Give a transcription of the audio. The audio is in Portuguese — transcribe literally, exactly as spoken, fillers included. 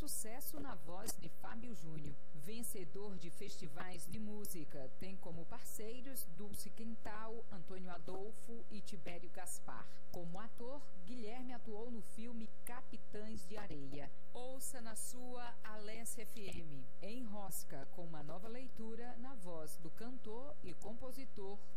sucesso na voz de Fábio Júnior. Vencedor de festivais de música, tem como parceiros Dulce Quintal, Antônio Adolfo e Tibério Gaspar. Como ator, Guilherme atuou no filme Capitães de Areia. Ouça na sua Alência F M, Enrosca, com uma nova leitura na voz do cantor e compositor